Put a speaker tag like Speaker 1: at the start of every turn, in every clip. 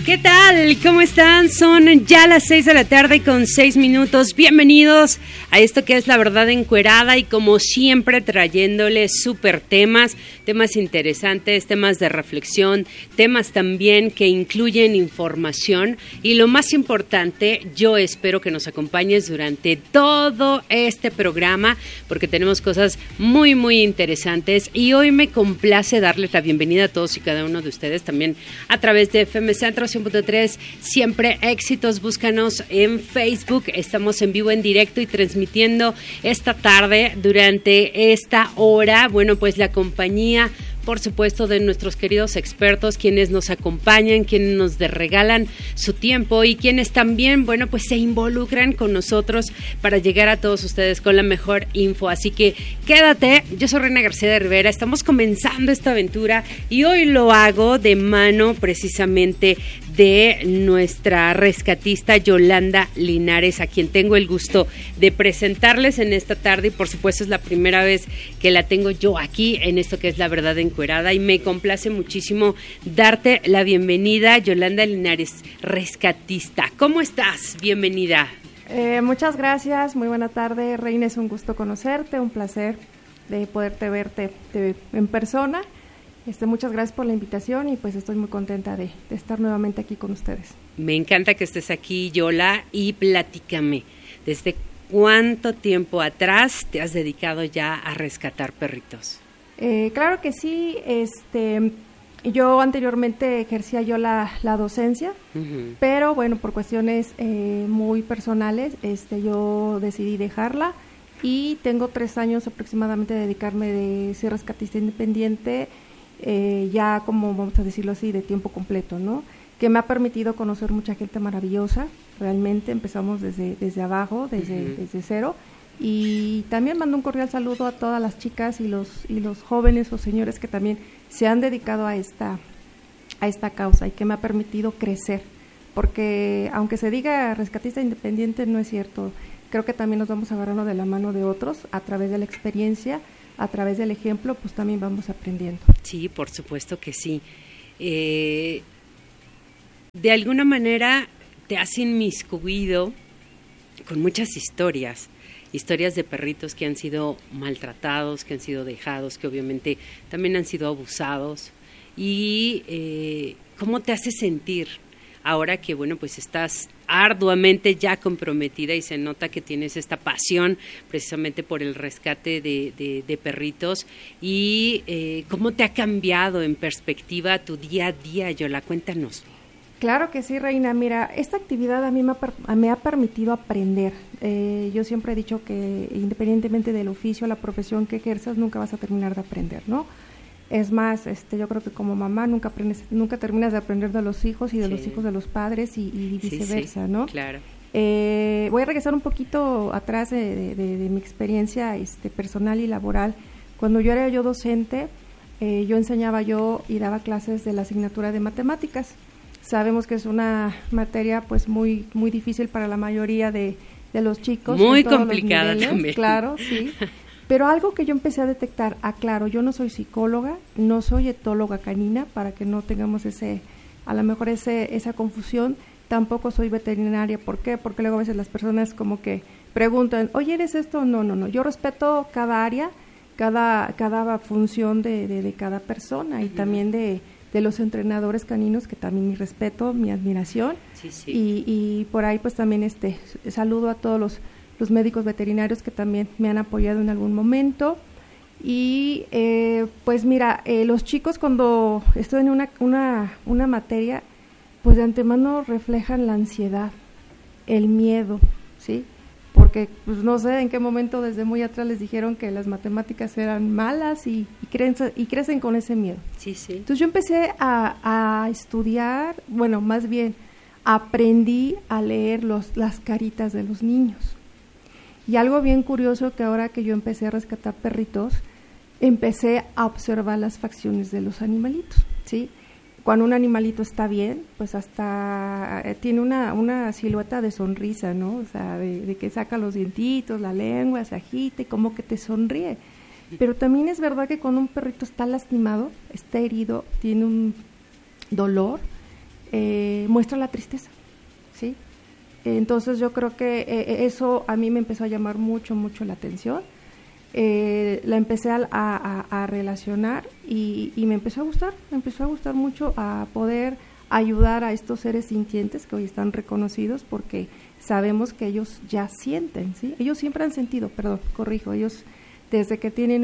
Speaker 1: ¿Qué tal? ¿Cómo están? Son ya las 6 de la tarde con 6 minutos. Bienvenidos a esto que es La Verdad Encuerada y como siempre trayéndoles súper temas interesantes, temas de reflexión, temas también que incluyen información y lo más importante, yo espero que nos acompañes durante todo este programa porque tenemos cosas muy interesantes y hoy me complace darles la bienvenida a todos y cada uno de ustedes también a través de FM Centro 100.3, siempre éxitos, búscanos en Facebook, estamos en vivo, en directo y transmitiendo esta tarde durante esta hora, bueno pues la compañía por supuesto de nuestros queridos expertos, quienes nos acompañan, quienes nos regalan su tiempo y quienes también, bueno, pues se involucran con nosotros para llegar a todos ustedes con la mejor info. Así que quédate, yo soy Reina García de Rivera, estamos comenzando esta aventura y hoy lo hago de mano precisamente de nuestra rescatista Yolanda Linares, a quien tengo el gusto de presentarles en esta tarde y por supuesto es la primera vez que la tengo yo aquí en esto que es La Verdad Encuerada y me complace muchísimo darte la bienvenida, Yolanda Linares, rescatista. ¿Cómo estás? Bienvenida.
Speaker 2: Muchas gracias, muy buena tarde, Reina, es un gusto conocerte, un placer de poderte verte en persona. Muchas gracias por la invitación y pues estoy muy contenta de estar nuevamente aquí con ustedes.
Speaker 1: Me encanta que estés aquí, Yola, y platícame, ¿desde cuánto tiempo atrás te has dedicado ya a rescatar perritos?
Speaker 2: Claro que sí, yo anteriormente ejercía yo la docencia, pero bueno, por cuestiones muy personales, yo decidí dejarla y tengo 3 años aproximadamente de dedicarme de ser rescatista independiente, ya como vamos a decirlo así, de tiempo completo, ¿no? Que me ha permitido conocer mucha gente maravillosa, realmente empezamos desde abajo, desde cero, y también mando un cordial saludo a todas las chicas y los jóvenes o señores que también se han dedicado a esta causa y que me ha permitido crecer, porque aunque se diga rescatista independiente no es cierto, creo que también nos vamos agarrando de la mano de otros a través de la experiencia, a través del ejemplo, pues también vamos aprendiendo. Sí,
Speaker 1: por supuesto que sí. De alguna manera te has inmiscuido con muchas historias de perritos que han sido maltratados, que han sido dejados, que obviamente también han sido abusados. Y ¿cómo te hace sentir ahora que, bueno, pues estás arduamente ya comprometida y se nota que tienes esta pasión precisamente por el rescate de perritos y cómo te ha cambiado en perspectiva tu día a día, Yola? Cuéntanos.
Speaker 2: Claro que sí, Reina. Mira, esta actividad a mí me ha permitido aprender. Yo siempre he dicho que independientemente del oficio, la profesión que ejerzas, nunca vas a terminar de aprender, ¿no? Es más, yo creo que como mamá nunca terminas de aprender de los hijos y de los hijos de los padres y viceversa, ¿no?
Speaker 1: Claro.
Speaker 2: Voy a regresar un poquito atrás de mi experiencia personal y laboral. Cuando yo era docente, yo enseñaba y daba clases de la asignatura de matemáticas. Sabemos que es una materia pues muy difícil para la mayoría de los chicos.
Speaker 1: Muy complicada también.
Speaker 2: Claro, sí. Pero algo que yo empecé a detectar, claro, yo no soy psicóloga, no soy etóloga canina, para que no tengamos a lo mejor esa confusión, tampoco soy veterinaria. ¿Por qué? Porque luego a veces las personas como que preguntan, oye, ¿eres esto? No, yo respeto cada área, cada función de cada persona y también de los entrenadores caninos, que también mi respeto, mi admiración, y por ahí pues también saludo a todos los médicos veterinarios que también me han apoyado en algún momento. Y pues mira, los chicos cuando estoy en una materia, pues de antemano reflejan la ansiedad, el miedo, ¿sí? Porque pues no sé en qué momento desde muy atrás les dijeron que las matemáticas eran malas y crecen con ese miedo.
Speaker 1: Sí.
Speaker 2: Entonces yo empecé a estudiar, bueno, más bien aprendí a leer las caritas de los niños. Y algo bien curioso, que ahora que yo empecé a rescatar perritos, empecé a observar las facciones de los animalitos, ¿sí? Cuando un animalito está bien, pues hasta tiene una silueta de sonrisa, ¿no? O sea, de que saca los dientitos, la lengua, se agita y como que te sonríe. Pero también es verdad que cuando un perrito está lastimado, está herido, tiene un dolor, muestra la tristeza, ¿sí? Entonces yo creo que eso a mí me empezó a llamar mucho la atención. La empecé a relacionar y me empezó a gustar mucho a poder ayudar a estos seres sintientes que hoy están reconocidos, porque sabemos que ellos ya sienten, ¿sí? Ellos siempre han sentido, ellos desde que tienen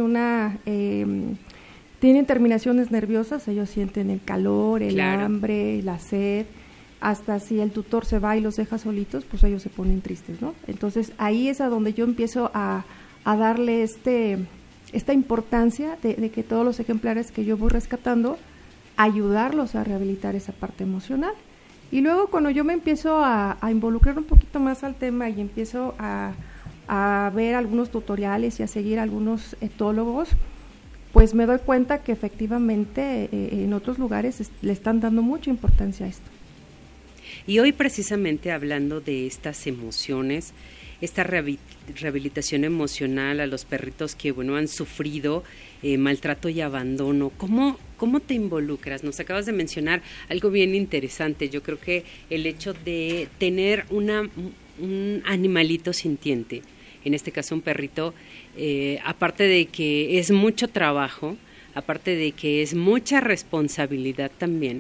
Speaker 2: tienen terminaciones nerviosas, ellos sienten el calor, el hambre, la sed, hasta si el tutor se va y los deja solitos, pues ellos se ponen tristes, ¿no? Entonces ahí es a donde yo empiezo a darle esta importancia de que todos los ejemplares que yo voy rescatando, ayudarlos a rehabilitar esa parte emocional. Y luego cuando yo me empiezo a involucrar un poquito más al tema y empiezo a ver algunos tutoriales y a seguir algunos etólogos, pues me doy cuenta que efectivamente en otros lugares le están dando mucha importancia a esto.
Speaker 1: Y hoy precisamente hablando de estas emociones, esta rehabilitación emocional a los perritos que, bueno, han sufrido maltrato y abandono, ¿cómo te involucras? Nos acabas de mencionar algo bien interesante. Yo creo que el hecho de tener un animalito sintiente, en este caso un perrito, aparte de que es mucho trabajo, aparte de que es mucha responsabilidad también,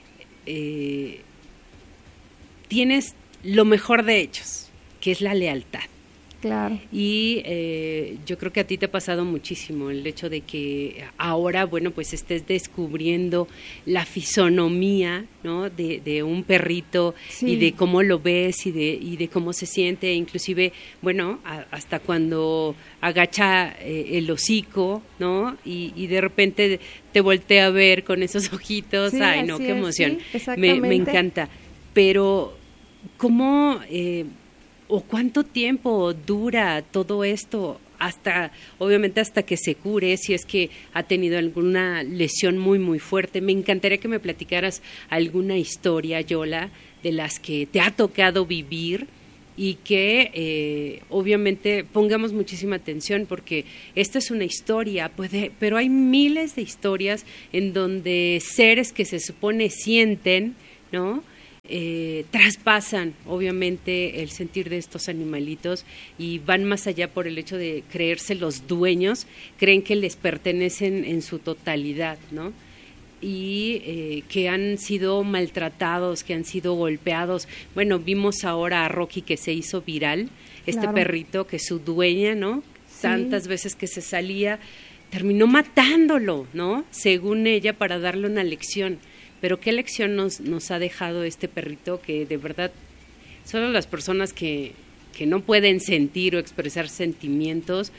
Speaker 1: tienes lo mejor de ellos, que es la lealtad.
Speaker 2: Claro.
Speaker 1: Y yo creo que a ti te ha pasado muchísimo el hecho de que ahora, bueno, pues estés descubriendo la fisonomía, ¿no?, de un perrito, sí, y de cómo lo ves y de cómo se siente, inclusive, bueno, hasta cuando agacha el hocico, ¿no?, y de repente te voltea a ver con esos ojitos, sí, ay, no, qué emoción, sí, me encanta. Pero, ¿cómo o cuánto tiempo dura todo esto? Obviamente hasta que se cure, si es que ha tenido alguna lesión muy fuerte. Me encantaría que me platicaras alguna historia, Yola, de las que te ha tocado vivir y que obviamente pongamos muchísima atención, porque esta es una historia, pero hay miles de historias en donde seres que se supone sienten, ¿no?, traspasan obviamente el sentir de estos animalitos y van más allá por el hecho de creerse los dueños, creen que les pertenecen en su totalidad, ¿no? Y que han sido maltratados, que han sido golpeados. Bueno, vimos ahora a Rocky, que se hizo viral, este claro, perrito que su dueña, ¿no?, sí, tantas veces que se salía, terminó matándolo, ¿no?, según ella, para darle una lección. Pero qué lección nos ha dejado este perrito, que de verdad solo las personas que no pueden sentir o expresar sentimientos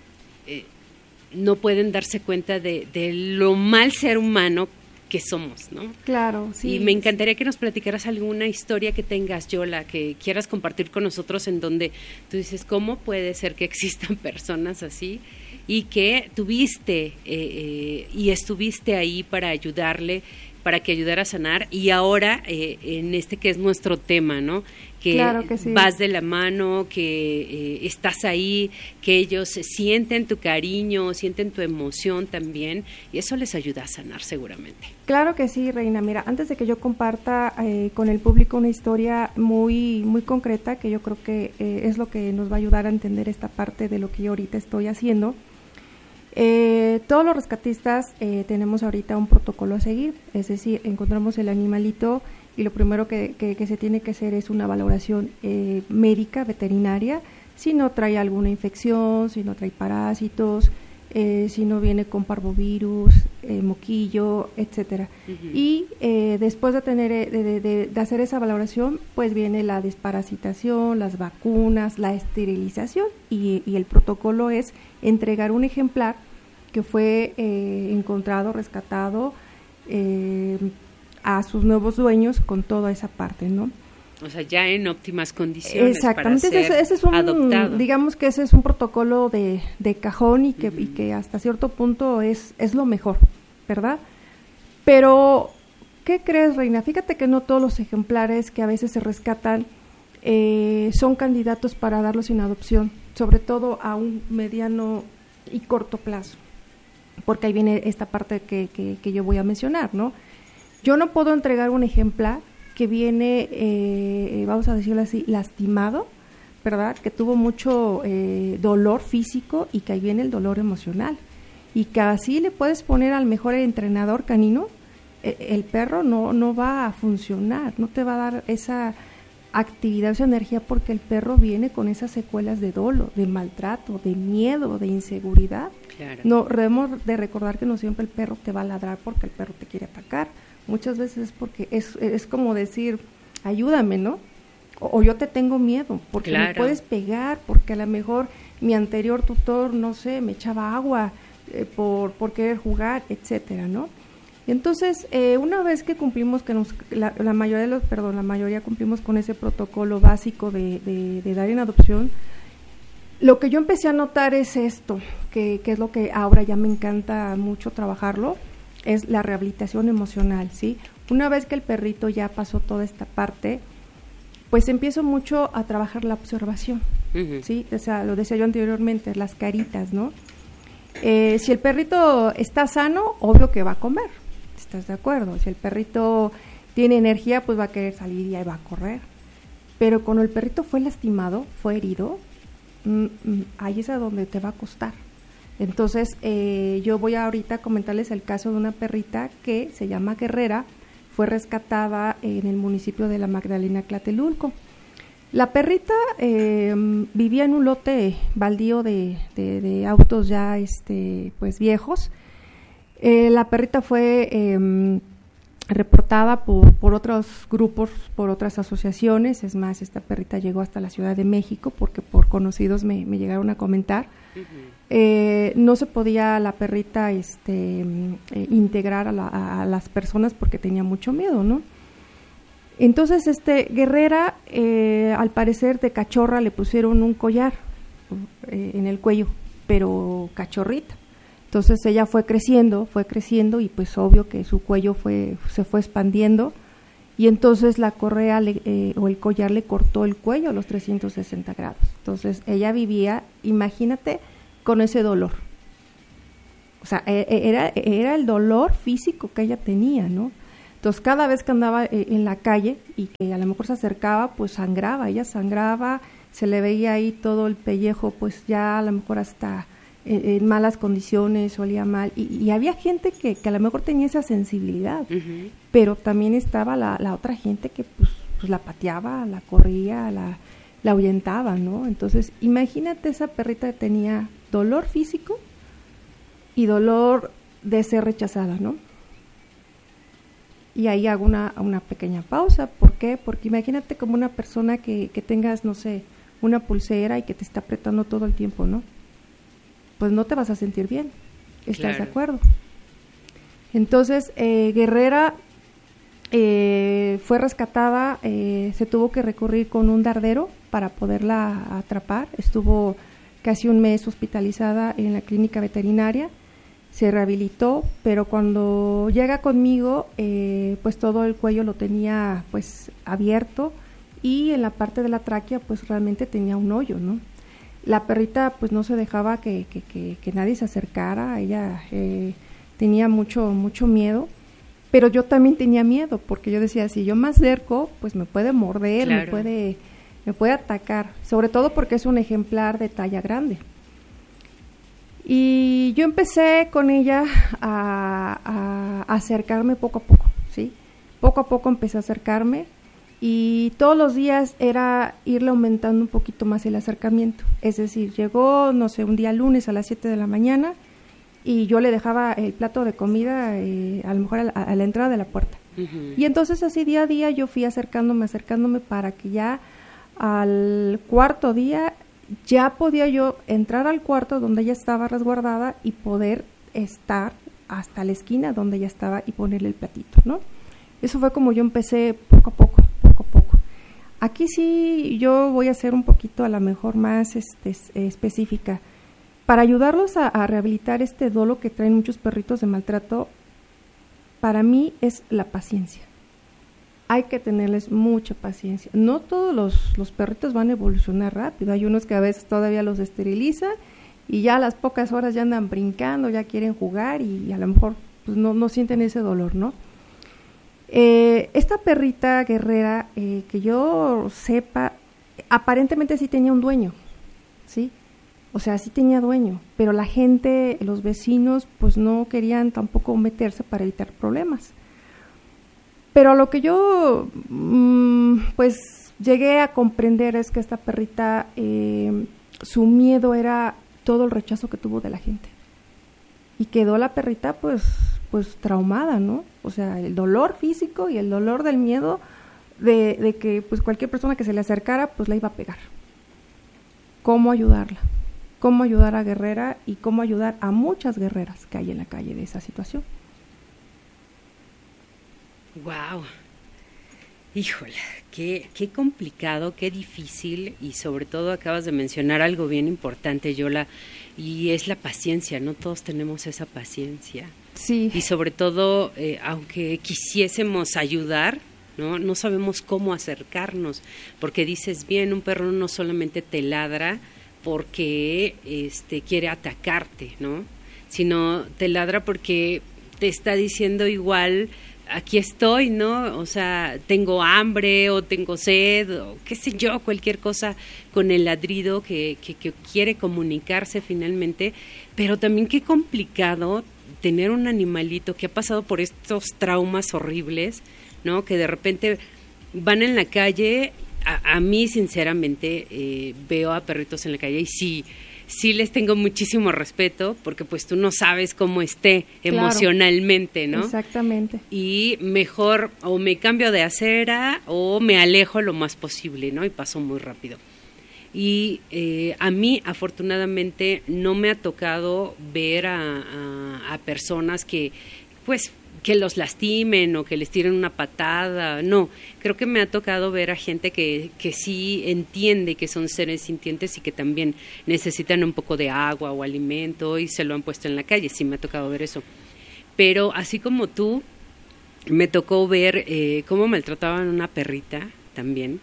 Speaker 1: no pueden darse cuenta de lo mal ser humano que somos, ¿no?
Speaker 2: Claro, sí.
Speaker 1: Y me encantaría que nos platicaras alguna historia que tengas, Yola, que quieras compartir con nosotros, en donde tú dices, ¿cómo puede ser que existan personas así? Y que tuviste y estuviste ahí para ayudarle, para que ayudara a sanar, y ahora en este que es nuestro tema, ¿no?, que, claro que sí, vas de la mano, que estás ahí, que ellos sienten tu cariño, sienten tu emoción también, y eso les ayuda a sanar seguramente.
Speaker 2: Claro que sí, Reina. Mira, antes de que yo comparta con el público una historia muy concreta, que yo creo que es lo que nos va a ayudar a entender esta parte de lo que yo ahorita estoy haciendo. Todos los rescatistas tenemos ahorita un protocolo a seguir, es decir, encontramos el animalito y lo primero que se tiene que hacer es una valoración médica, veterinaria, si no trae alguna infección, si no trae parásitos, si no viene con parvovirus, moquillo, etcétera. Uh-huh. Y después de tener de hacer esa valoración, pues viene la desparasitación, las vacunas, la esterilización, y el protocolo es entregar un ejemplar que fue encontrado, rescatado, a sus nuevos dueños con toda esa parte, ¿no?
Speaker 1: O sea, ya en óptimas condiciones.
Speaker 2: Exactamente,
Speaker 1: para ser
Speaker 2: ese es un
Speaker 1: adoptado.
Speaker 2: Digamos que ese es un protocolo de cajón y que, uh-huh, y que hasta cierto punto es lo mejor, ¿verdad? Pero, ¿qué crees, Reina? Fíjate que no todos los ejemplares que a veces se rescatan son candidatos para darlos en adopción, sobre todo a un mediano y corto plazo, porque ahí viene esta parte que yo voy a mencionar, ¿no? Yo no puedo entregar un ejemplar que viene, vamos a decirlo así, lastimado, ¿verdad? Que tuvo mucho dolor físico y que ahí viene el dolor emocional. Y que así le puedes poner al mejor entrenador canino, el perro no va a funcionar, no te va a dar esa actividad, esa energía, porque el perro viene con esas secuelas de dolo, de maltrato, de miedo, de inseguridad.
Speaker 1: Claro.
Speaker 2: No debemos de recordar que no siempre el perro te va a ladrar porque el perro te quiere atacar. Muchas veces es porque es como decir, ayúdame, ¿no? O yo te tengo miedo, porque me puedes pegar, porque a lo mejor mi anterior tutor, no sé, me echaba agua por querer jugar, etcétera, ¿no? Entonces, una vez que cumplimos, que la mayoría cumplimos con ese protocolo básico de dar en adopción, lo que yo empecé a notar es esto, que es lo que ahora ya me encanta mucho trabajarlo, es la rehabilitación emocional, ¿sí? Una vez que el perrito ya pasó toda esta parte, pues empiezo mucho a trabajar la observación, ¿sí? O sea, lo decía yo anteriormente, las caritas, ¿no? Si el perrito está sano, obvio que va a comer, ¿estás de acuerdo? Si el perrito tiene energía, pues va a querer salir y ahí va a correr. Pero cuando el perrito fue lastimado, fue herido, ahí es a donde te va a costar. Entonces, yo voy ahorita a comentarles el caso de una perrita que se llama Guerrera, fue rescatada en el municipio de La Magdalena, Tlatelulco. La perrita vivía en un lote baldío de autos ya pues viejos. La perrita fue reportada por otros grupos, por otras asociaciones. Es más, esta perrita llegó hasta la Ciudad de México porque por conocidos me llegaron a comentar. No se podía la perrita integrar a las personas porque tenía mucho miedo, ¿no? Entonces, Guerrera, al parecer de cachorra le pusieron un collar en el cuello, pero cachorrita. Entonces ella fue creciendo y pues obvio que su cuello se fue expandiendo y entonces la correa o el collar le cortó el cuello a los 360 grados. Entonces ella vivía, imagínate, con ese dolor. O sea, era el dolor físico que ella tenía, ¿no? Entonces, cada vez que andaba en la calle y que a lo mejor se acercaba, pues sangraba, ella sangraba, se le veía ahí todo el pellejo, pues ya a lo mejor hasta en malas condiciones, olía mal, y había gente que a lo mejor tenía esa sensibilidad, pero también estaba la otra gente que pues la pateaba, la corría, la ahuyentaba, ¿no? Entonces, imagínate, esa perrita que tenía dolor físico y dolor de ser rechazada, ¿no? Y ahí hago una pequeña pausa. ¿Por qué? Porque imagínate como una persona que tengas, no sé, una pulsera y que te está apretando todo el tiempo, ¿no? Pues no te vas a sentir bien. ¿Estás de acuerdo? Entonces, Guerrera fue rescatada, se tuvo que recurrir con un dardero para poderla atrapar. Estuvo casi un mes hospitalizada en la clínica veterinaria. Se rehabilitó, pero cuando llega conmigo, pues todo el cuello lo tenía pues abierto y en la parte de la tráquea pues realmente tenía un hoyo, ¿no? La perrita pues no se dejaba que nadie se acercara, ella tenía mucho miedo, pero yo también tenía miedo porque yo decía, si yo me acerco, pues me puede morder, claro, me puede atacar, sobre todo porque es un ejemplar de talla grande. Y yo empecé con ella a acercarme poco a poco, ¿sí? Poco a poco empecé a acercarme y todos los días era irle aumentando un poquito más el acercamiento. Es decir, llegó, no sé, un día lunes a las 7 de la mañana y yo le dejaba el plato de comida a lo mejor a la entrada de la puerta. Y entonces así día a día yo fui acercándome para que ya al cuarto día ya podía yo entrar al cuarto donde ella estaba resguardada y poder estar hasta la esquina donde ella estaba y ponerle el platito, ¿no? Eso fue como yo empecé poco a poco. Aquí sí yo voy a ser un poquito a lo mejor más específica. Para ayudarlos a rehabilitar este dolo que traen muchos perritos de maltrato, para mí es la paciencia. Hay que tenerles mucha paciencia. No todos los perritos van a evolucionar rápido. Hay unos que a veces todavía los esterilizan y ya a las pocas horas ya andan brincando, ya quieren jugar y a lo mejor pues no sienten ese dolor, ¿no? Esta perrita guerrera, que yo sepa, aparentemente sí tenía un dueño, ¿sí? O sea, sí tenía dueño, pero la gente, los vecinos, pues no querían tampoco meterse para evitar problemas. Pero lo que yo, pues, llegué a comprender es que esta perrita, su miedo era todo el rechazo que tuvo de la gente. Y quedó la perrita, pues traumada, ¿no? O sea, el dolor físico y el dolor del miedo de que, pues, cualquier persona que se le acercara, pues, la iba a pegar. ¿Cómo ayudarla? ¿Cómo ayudar a Guerrera y cómo ayudar a muchas guerreras que hay en la calle de esa situación?
Speaker 1: Wow, híjole, qué complicado, qué difícil, y sobre todo acabas de mencionar algo bien importante, Yola, y es la paciencia. No todos tenemos esa paciencia.
Speaker 2: Sí.
Speaker 1: Y sobre todo, aunque quisiésemos ayudar, no sabemos cómo acercarnos, porque dices bien, un perro no solamente te ladra porque quiere atacarte, ¿no? Sino te ladra porque te está diciendo igual, aquí estoy, ¿no? O sea, tengo hambre o tengo sed o qué sé yo, cualquier cosa con el ladrido que quiere comunicarse finalmente. Pero también qué complicado tener un animalito que ha pasado por estos traumas horribles, ¿no? Que de repente van en la calle. A mí, sinceramente, veo a perritos en la calle y sí les tengo muchísimo respeto, porque pues tú no sabes cómo esté emocionalmente, ¿no?
Speaker 2: Exactamente.
Speaker 1: Y mejor o me cambio de acera o me alejo lo más posible, ¿no? Y paso muy rápido. Y a mí, afortunadamente, no me ha tocado ver a personas que, pues, que los lastimen o que les tiren una patada. No, creo que me ha tocado ver a gente que sí entiende que son seres sintientes y que también necesitan un poco de agua o alimento y se lo han puesto en la calle. Sí me ha tocado ver eso. Pero así como tú, me tocó ver cómo maltrataban a una perrita también,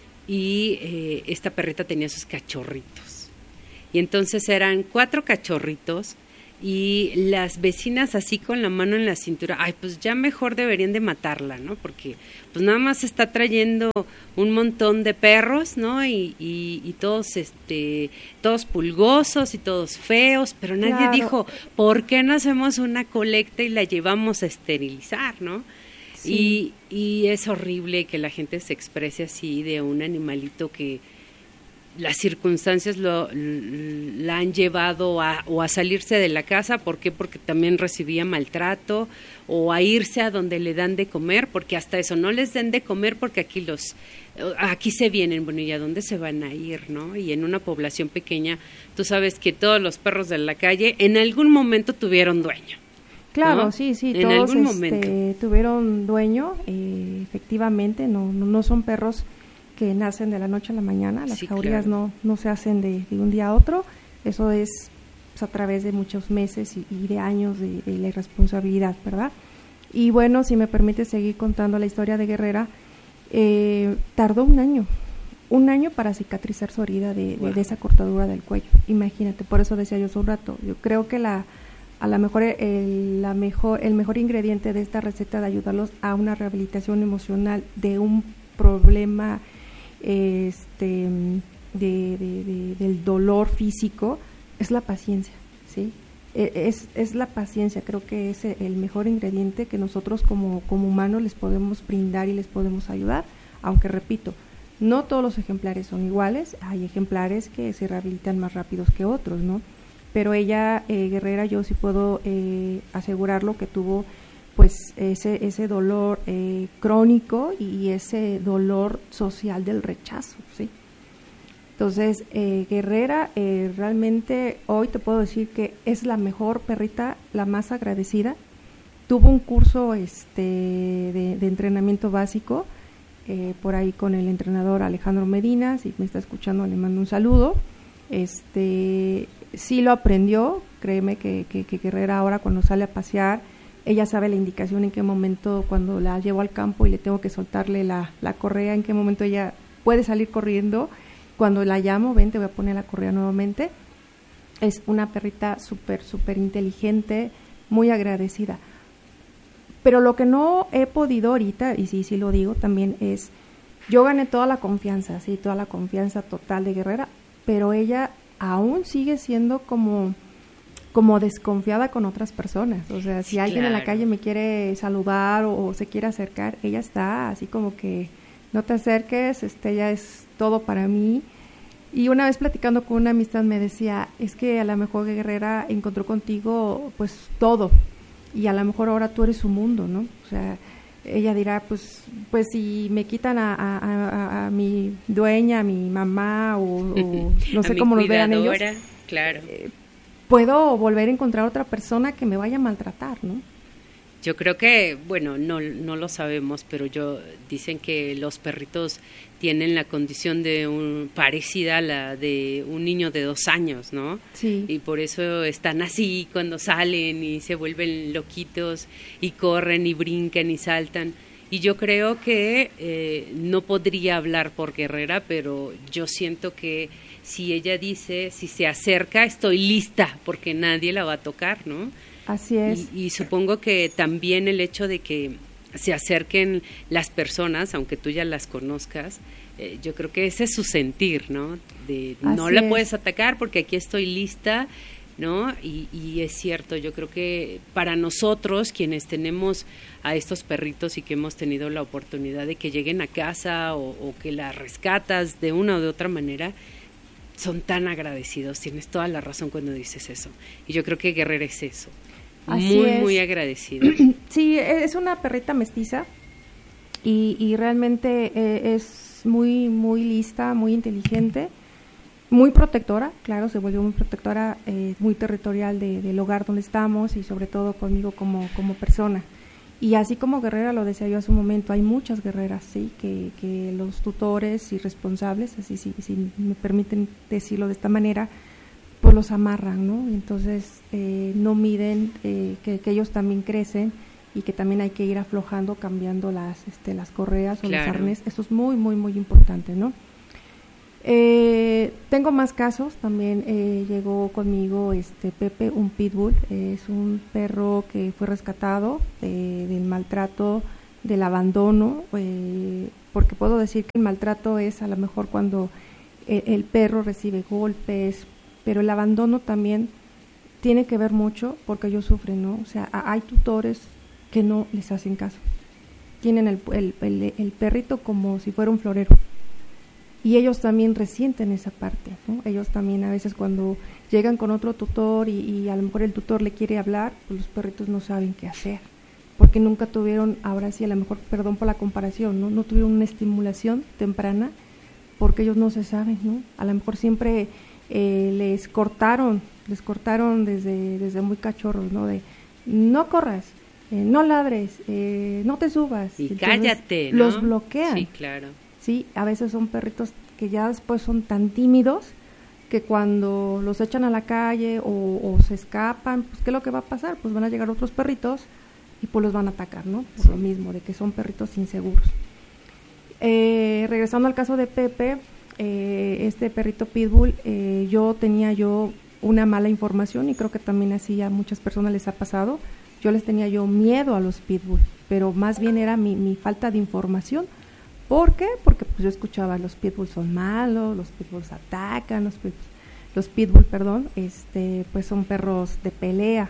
Speaker 1: y esta perrita tenía sus cachorritos. Y entonces eran 4 cachorritos. Y las vecinas así con la mano en la cintura, ay, pues ya mejor deberían de matarla, ¿no? Porque pues nada más está trayendo un montón de perros, ¿no? Y todos todos pulgosos y todos feos, pero nadie dijo, ¿por qué no hacemos una colecta y la llevamos a esterilizar, ¿no? Sí. Y es horrible que la gente se exprese así de un animalito que las circunstancias la han llevado a salirse de la casa. ¿Por qué? Porque también recibía maltrato, o a irse a donde le dan de comer, porque hasta eso, no les den de comer porque aquí se vienen, bueno, ¿y a dónde se van a ir, no? Y en una población pequeña, tú sabes que todos los perros de la calle en algún momento tuvieron dueño.
Speaker 2: Claro,
Speaker 1: ¿no?
Speaker 2: sí,
Speaker 1: en
Speaker 2: todos
Speaker 1: algún momento
Speaker 2: tuvieron dueño, efectivamente, no son perros que nacen de la noche a la mañana. Las jaurías no se hacen de un día a otro. Eso es pues, a través de muchos meses y de años de la irresponsabilidad, ¿verdad? Y bueno, si me permite seguir contando la historia de Guerrera, tardó un año para cicatrizar su herida de esa cortadura del cuello. Imagínate, por eso decía yo hace un rato, yo creo que el mejor ingrediente de esta receta de ayudarlos a una rehabilitación emocional de un problema del dolor físico es la paciencia, ¿sí? Es la paciencia. Creo que es el mejor ingrediente que nosotros como humanos les podemos brindar y les podemos ayudar, aunque repito, no todos los ejemplares son iguales. Hay ejemplares que se rehabilitan más rápidos que otros, ¿no? Pero ella, Guerrera, yo sí puedo asegurarlo que tuvo pues ese dolor crónico y ese dolor social del rechazo, ¿sí? Entonces, Guerrera, realmente hoy te puedo decir que es la mejor perrita, la más agradecida. Tuvo un curso de entrenamiento básico por ahí con el entrenador Alejandro Medina. Si me está escuchando, le mando un saludo. Sí lo aprendió. Créeme que Guerrera ahora, cuando sale a pasear, ella sabe la indicación en qué momento, cuando la llevo al campo y le tengo que soltarle la correa, en qué momento ella puede salir corriendo. Cuando la llamo, ven, te voy a poner la correa nuevamente. Es una perrita súper inteligente, muy agradecida. Pero lo que no he podido ahorita, y sí lo digo también, es, yo gané toda la confianza, sí, toda la confianza total de Guerrera, pero ella aún sigue siendo como desconfiada con otras personas. O sea, si alguien en la calle me quiere saludar o se quiere acercar, ella está así como que no te acerques, ella es todo para mí. Y una vez platicando con una amistad me decía, es que a lo mejor Guerrera encontró contigo pues todo, y a lo mejor ahora tú eres su mundo, ¿no? O sea, ella dirá, pues si me quitan a mi dueña, a mi mamá, o no sé cómo nos vean ellos,
Speaker 1: claro.
Speaker 2: Puedo volver a encontrar otra persona que me vaya a maltratar, ¿no?
Speaker 1: Yo creo que, bueno, no lo sabemos, pero dicen que los perritos tienen la condición parecida a la de un niño de 2 años, ¿no?
Speaker 2: Sí.
Speaker 1: Y por eso están así cuando salen y se vuelven loquitos y corren y brincan y saltan. Y yo creo que no podría hablar por Guerrera, pero yo siento que si ella dice, si se acerca, estoy lista, porque nadie la va a tocar, ¿no?
Speaker 2: Así es.
Speaker 1: Y supongo que también el hecho de que se acerquen las personas, aunque tú ya las conozcas, yo creo que ese es su sentir, ¿no? De no la puedes atacar porque aquí estoy lista, ¿no? Y es cierto, yo creo que para nosotros, quienes tenemos a estos perritos y que hemos tenido la oportunidad de que lleguen a casa o que la rescatas de una o de otra manera, son tan agradecidos. Tienes toda la razón cuando dices eso. Y yo creo que Guerrera es eso. Muy agradecido.
Speaker 2: Sí, es una perrita mestiza y realmente es muy, muy lista, muy inteligente, muy protectora, claro, se volvió muy protectora, muy territorial del hogar donde estamos y sobre todo conmigo como persona. Y así como Guerrera, lo decía yo hace un momento, hay muchas guerreras, sí, que los tutores y responsables, así si me permiten decirlo de esta manera, pues los amarran, ¿no? Entonces no miden que ellos también crecen y que también hay que ir aflojando, cambiando las correas o los arnés. Eso es muy, muy, muy importante, ¿no? Tengo más casos, también llegó conmigo Pepe, un pitbull, es un perro que fue rescatado del maltrato, del abandono, porque puedo decir que el maltrato es a lo mejor cuando el perro recibe golpes, pero el abandono también tiene que ver mucho porque ellos sufren, ¿no? O sea, hay tutores que no les hacen caso, tienen el perrito como si fuera un florero. Y ellos también resienten esa parte, ¿no? Ellos también a veces cuando llegan con otro tutor y a lo mejor el tutor le quiere hablar, pues los perritos no saben qué hacer, porque nunca tuvieron, ahora sí a lo mejor, perdón por la comparación, no tuvieron una estimulación temprana, porque ellos no se saben, ¿no? A lo mejor siempre les cortaron desde muy cachorros, ¿no? De no corras, no ladres, no te subas.
Speaker 1: Y entonces, cállate, ¿no?
Speaker 2: Los bloquean.
Speaker 1: Sí, claro.
Speaker 2: Sí, a veces son perritos que ya después son tan tímidos que cuando los echan a la calle o se escapan, pues ¿qué es lo que va a pasar? Pues van a llegar otros perritos y pues los van a atacar, ¿no? Por lo mismo, de que son perritos inseguros. Regresando al caso de Pepe, este perrito pitbull, tenía una mala información y creo que también así a muchas personas les ha pasado. Yo les tenía yo miedo a los pitbull, pero más bien era mi falta de información. ¿Por qué? Porque pues yo escuchaba los pitbulls son malos, los pitbulls atacan, los pitbull, pues son perros de pelea.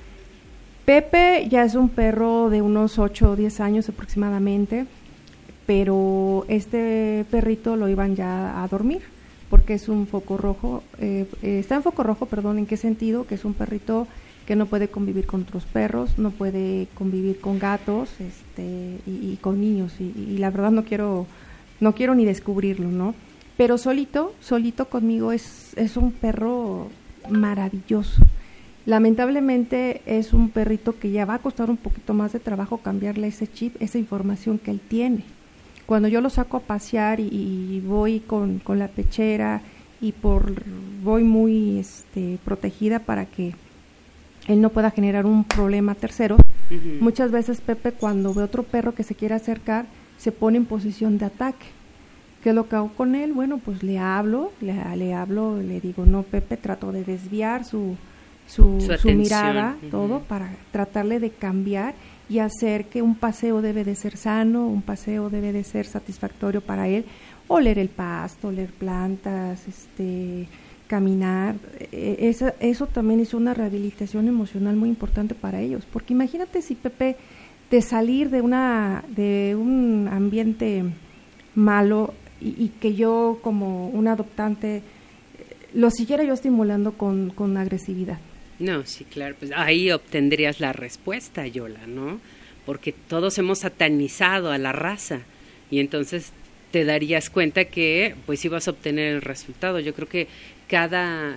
Speaker 2: Pepe ya es un perro de unos 8 o 10 años aproximadamente, pero este perrito lo iban ya a dormir porque es un foco rojo, está en foco rojo, ¿en qué sentido? Que es un perrito que no puede convivir con otros perros, no puede convivir con gatos y con niños, y la verdad no quiero ni descubrirlo, ¿no? Pero solito conmigo es un perro maravilloso. Lamentablemente es un perrito que ya va a costar un poquito más de trabajo cambiarle ese chip, esa información que él tiene. Cuando yo lo saco a pasear y voy con la pechera y voy muy protegida para que él no pueda generar un problema a terceros. Uh-huh. Muchas veces Pepe, cuando ve otro perro que se quiere acercar, se pone en posición de ataque. ¿Qué es lo que hago con él? Bueno, pues le hablo, le digo, no, Pepe, trato de desviar su mirada, uh-huh, todo, para tratarle de cambiar y hacer que un paseo debe de ser sano, un paseo debe de ser satisfactorio para él, oler el pasto, oler plantas, caminar. Eso también es una rehabilitación emocional muy importante para ellos, porque imagínate si Pepe, de salir de un ambiente malo y que yo como un adoptante lo siguiera yo estimulando con agresividad.
Speaker 1: No, sí, claro, pues ahí obtendrías la respuesta, Yola, ¿no? Porque todos hemos satanizado a la raza y entonces te darías cuenta que pues ibas a obtener el resultado. Yo creo que cada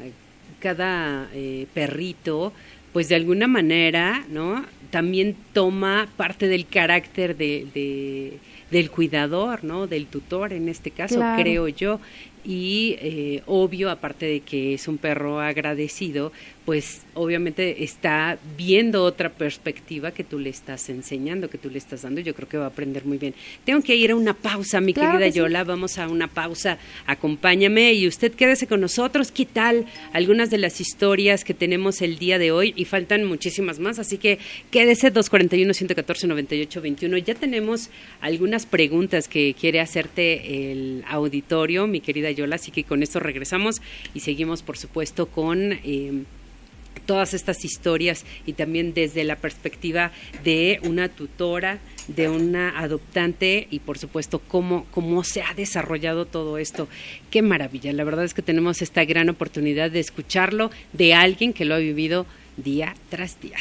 Speaker 1: perrito, pues de alguna manera, ¿no? También toma parte del carácter del cuidador, ¿no? Del tutor en este caso, claro. Creo yo. Y obvio, aparte de que es un perro agradecido, pues obviamente está viendo otra perspectiva que tú le estás enseñando, que tú le estás dando. Yo creo que va a aprender muy bien. Tengo que ir a una pausa, mi querida Yola. Vamos a una pausa. Acompáñame y usted quédese con nosotros. ¿Qué tal algunas de las historias que tenemos el día de hoy? Y faltan muchísimas más, así que quédese. 241-114-9821. Ya tenemos algunas preguntas que quiere hacerte el auditorio, mi querida Yola, así que con esto regresamos y seguimos, por supuesto, con todas estas historias y también desde la perspectiva de una tutora, de una adoptante y, por supuesto, cómo se ha desarrollado todo esto. Qué maravilla, la verdad es que tenemos esta gran oportunidad de escucharlo de alguien que lo ha vivido día tras día.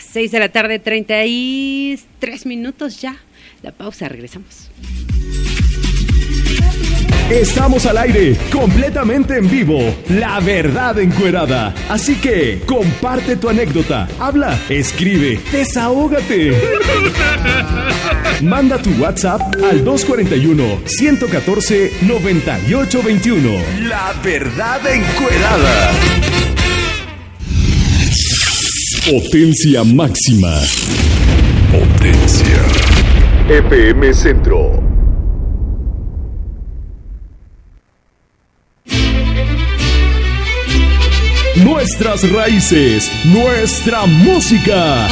Speaker 1: 6:33 ya. La pausa, regresamos.
Speaker 3: Estamos al aire, completamente en vivo, La Verdad Encuerada. Así que, comparte tu anécdota, habla, escribe, desahógate. Manda tu WhatsApp al 241-114-9821. La Verdad Encuerada. Potencia máxima. Potencia. FM Centro. Nuestras raíces, nuestra música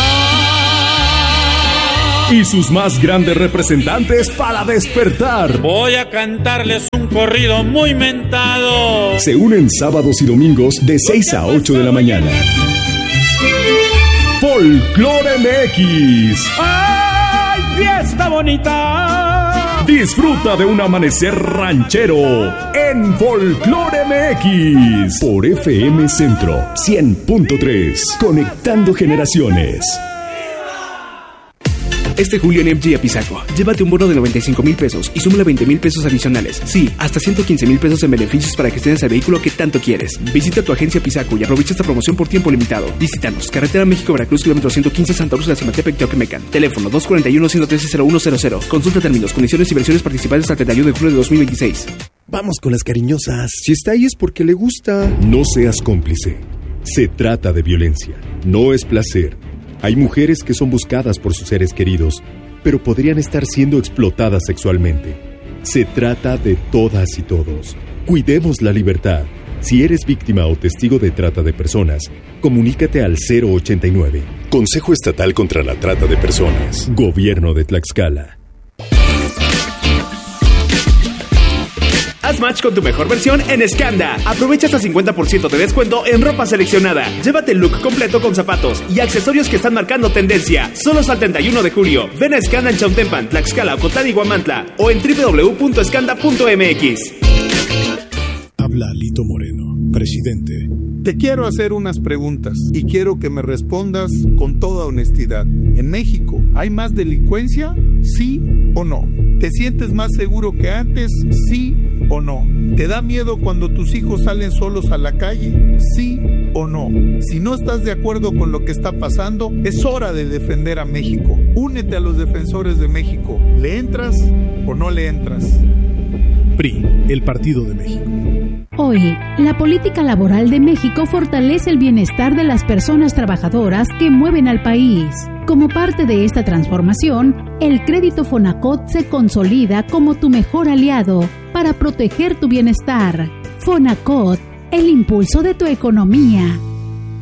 Speaker 3: y sus más grandes representantes para despertar.
Speaker 4: Voy a cantarles un corrido muy mentado.
Speaker 3: Se unen sábados y domingos de 6 a 8 de la mañana. Folclore MX.
Speaker 4: ¡Ay, fiesta bonita!
Speaker 3: Disfruta de un amanecer ranchero en Folclore MX por FM Centro 100.3, conectando generaciones.
Speaker 5: Este julio en MG Apizaco, llévate un bono de 95,000 pesos y súmale 20,000 pesos adicionales. Sí, hasta 115,000 pesos en beneficios para que estés el vehículo que tanto quieres. Visita tu agencia Apizaco y aprovecha esta promoción por tiempo limitado. Visítanos, Carretera México-Veracruz, kilómetro 115, Santa Rosa de Cimatepec, Teoquemecan. Teléfono 241-113-0100. Consulta términos, condiciones y versiones participantes hasta el 31 de julio de 2026.
Speaker 6: Vamos con las cariñosas. Si está ahí es porque le gusta.
Speaker 3: No seas cómplice. Se trata de violencia, no es placer. Hay mujeres que son buscadas por sus seres queridos, pero podrían estar siendo explotadas sexualmente. Se trata de todas y todos. Cuidemos la libertad. Si eres víctima o testigo de trata de personas, comunícate al 089. Consejo Estatal contra la Trata de Personas. Gobierno de Tlaxcala.
Speaker 5: Haz match con tu mejor versión en Skanda. Aprovecha hasta 50% de descuento en ropa seleccionada. Llévate el look completo con zapatos y accesorios que están marcando tendencia. Solo hasta el 31 de julio. Ven a Skanda en Chautempan, Tlaxcala, Ocotlán y Huamantla o en www.skanda.mx.
Speaker 6: Habla Lito Moreno, presidente.
Speaker 7: Te quiero hacer unas preguntas y quiero que me respondas con toda honestidad. ¿En México hay más delincuencia? ¿Sí o no? ¿Te sientes más seguro que antes? ¿Sí o no? ¿Te da miedo cuando tus hijos salen solos a la calle? ¿Sí o no? Si no estás de acuerdo con lo que está pasando, es hora de defender a México. Únete a los defensores de México. ¿Le entras o no le entras?
Speaker 6: PRI, el Partido de México.
Speaker 8: Hoy, la política laboral de México fortalece el bienestar de las personas trabajadoras que mueven al país. Como parte de esta transformación, el crédito Fonacot se consolida como tu mejor aliado para proteger tu bienestar. Fonacot, el impulso de tu economía.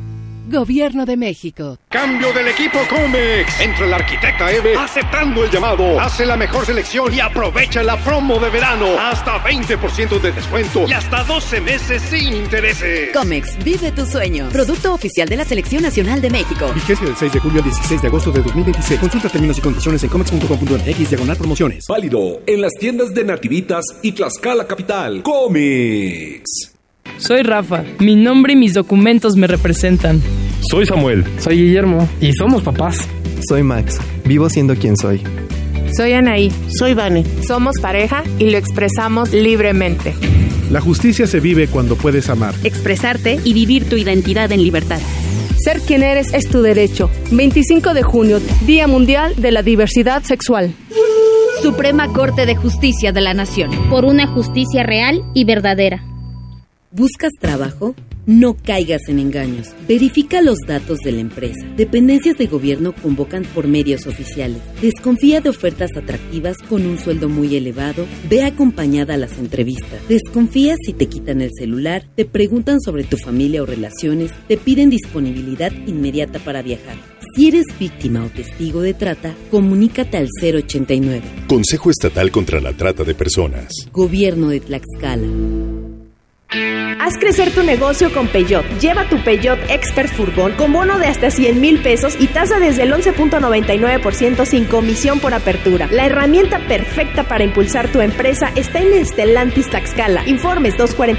Speaker 9: Gobierno de México.
Speaker 6: Cambio del equipo Comex. Entra la arquitecta Eve aceptando el llamado. Hace la mejor selección y aprovecha la promo de verano. Hasta 20% de descuento y hasta 12 meses sin intereses.
Speaker 10: Comex, vive tu sueño. Producto oficial de la Selección Nacional de México.
Speaker 5: Vigencia del 6 de julio al 16 de agosto de 2026. Consulta términos y condiciones en comex.com.mx/promociones.
Speaker 11: Válido en las tiendas de Nativitas y Tlaxcala Capital. Comex.
Speaker 12: Soy Rafa. Mi nombre y mis documentos me representan.
Speaker 13: Soy Samuel.
Speaker 14: Soy Guillermo. Y somos papás.
Speaker 15: Soy Max. Vivo siendo quien soy.
Speaker 16: Soy Anaí.
Speaker 17: Soy Vane.
Speaker 16: Somos pareja y lo expresamos libremente.
Speaker 18: La justicia se vive cuando puedes amar,
Speaker 19: expresarte y vivir tu identidad en libertad.
Speaker 20: Ser quien eres es tu derecho. 25 de junio, Día Mundial de la Diversidad Sexual.
Speaker 21: Suprema Corte de Justicia de la Nación.
Speaker 22: Por una justicia real y verdadera.
Speaker 23: ¿Buscas trabajo? No caigas en engaños. Verifica los datos de la empresa. Dependencias de gobierno convocan por medios oficiales. Desconfía de ofertas atractivas con un sueldo muy elevado. Ve acompañada a las entrevistas. Desconfía si te quitan el celular, te preguntan sobre tu familia o relaciones, te piden disponibilidad inmediata para viajar. Si eres víctima o testigo de trata, comunícate al 089.
Speaker 3: Consejo Estatal contra la Trata de Personas.
Speaker 23: Gobierno de Tlaxcala.
Speaker 24: Haz crecer tu negocio con Peugeot. Lleva tu Peugeot Expert Furgón con bono de hasta 100,000 pesos y tasa desde el 11.99% sin comisión por apertura. La herramienta perfecta para impulsar tu empresa está en Stellantis Tlaxcala. Informes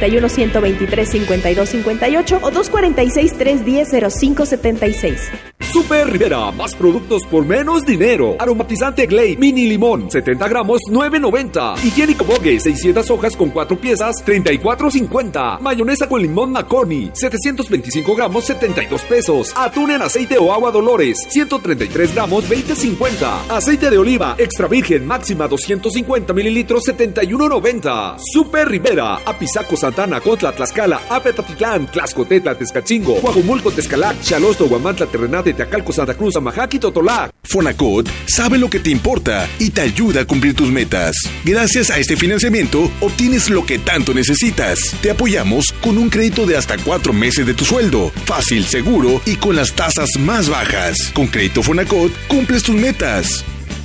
Speaker 24: 241-123-5258 o 246-310-0576.
Speaker 11: Super Rivera, más productos por menos dinero. Aromatizante Glade Mini Limón, 70 gramos, $9.90. Higiénico Bogue, 600 hojas con 4 piezas, $34.50. Mayonesa con limón McCorney, 725 gramos, 72 pesos. Atún en aceite o agua Dolores, 133 gramos, $20.50. Aceite de oliva extra virgen máxima 250 mililitros, $71.90. Super Rivera, Apizaco, Santana, Cotla, Tlaxcala, Apetatitlán, Tlaxcotetla, Tezcachingo, Coajumulco, Tezcalac, Xalosto, Huamantla, Terrenate, Teacalco, Santa Cruz, Amajac y Totolac.
Speaker 25: Fonacot sabe lo que te importa y te ayuda a cumplir tus metas. Gracias a este financiamiento, obtienes lo que tanto necesitas. Te apoyamos con un crédito de hasta 4 meses de tu sueldo. Fácil, seguro y con las tasas más bajas. Con Crédito Fonacot, cumples tus metas.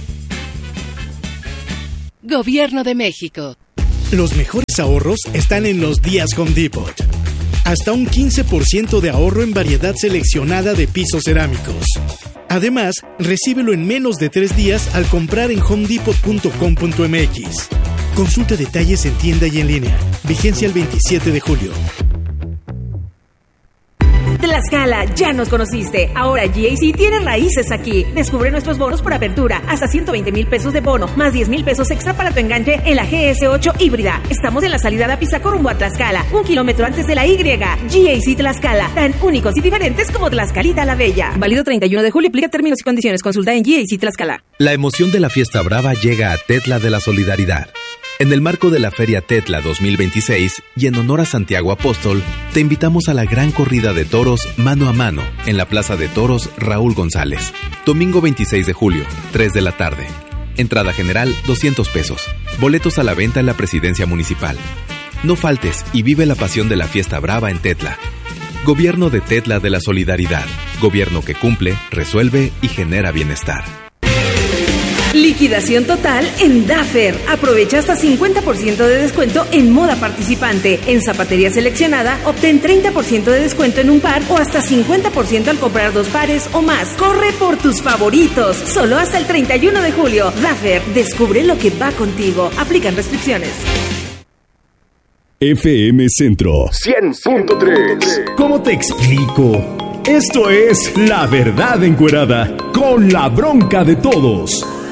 Speaker 9: Gobierno de México.
Speaker 26: Los mejores ahorros están en los días Home Depot. Hasta un 15% de ahorro en variedad seleccionada de pisos cerámicos. Además, recíbelo en menos de 3 días al comprar en homedepot.com.mx. Consulta detalles en tienda y en línea. Vigencia el 27 de julio.
Speaker 24: Tlaxcala, ya nos conociste. Ahora GAC tiene raíces aquí. Descubre nuestros bonos por apertura. Hasta 120,000 pesos de bono, más 10,000 pesos extra para tu enganche en la GS8 híbrida. Estamos en la salida de Apizaco rumbo a Tlaxcala, 1 kilómetro antes de la Y. GAC Tlaxcala, tan únicos y diferentes como Tlaxcalita la Bella. Válido 31 de julio, aplica términos y condiciones. Consulta en GAC Tlaxcala.
Speaker 27: La emoción de la Fiesta Brava llega a Tetla de la Solidaridad. En el marco de la Feria Tetla 2026 y en honor a Santiago Apóstol, te invitamos a la gran corrida de toros mano a mano en la Plaza de Toros Raúl González. Domingo 26 de julio, 3 de la tarde. Entrada general, 200 pesos. Boletos a la venta en la Presidencia Municipal. No faltes y vive la pasión de la Fiesta Brava en Tetla. Gobierno de Tetla de la Solidaridad. Gobierno que cumple, resuelve y genera bienestar.
Speaker 24: Liquidación total en Daffer. Aprovecha hasta 50% de descuento en moda participante. En zapatería seleccionada, obtén 30% de descuento en un par o hasta 50% al comprar 2 pares o más. Corre por tus favoritos. Solo hasta el 31 de julio. Daffer, descubre lo que va contigo. Aplican restricciones.
Speaker 3: FM Centro
Speaker 6: 100.3.
Speaker 3: ¿Cómo te explico? Esto es La Verdad Encuerada con la bronca de todos.